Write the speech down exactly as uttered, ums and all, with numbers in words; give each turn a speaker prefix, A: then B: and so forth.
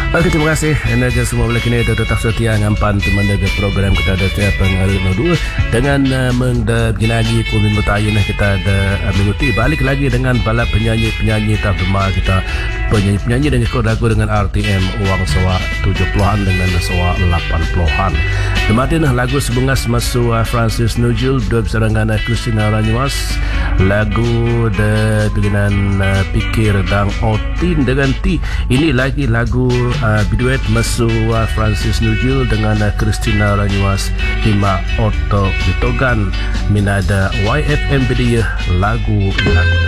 A: Okey, terima kasih anda semua boleh kini tetap setia ngampan teman dengan program kita ada setiap hari dua dengan uh, mengda ginagi ku minggu tayin kita ada uh, minggu ti balik lagi dengan bala penyanyi-penyanyi tak demar kita penyanyi-penyanyi dengan lagu dengan R T M uang sewa tujuh puluhan dengan sewa lapan puluhan. Kemudian lagu sebungas masuk uh, Francis Nugel dua besarangan uh, Christina Ranyuas lagu de dengan uh, pikir dan otin dengan ti ini lagi lagu uh, biduet masuk uh, Francis Nugel dengan uh, Christina Ranyuas Hima Otto Bitogan minada Y F M video lagu lagu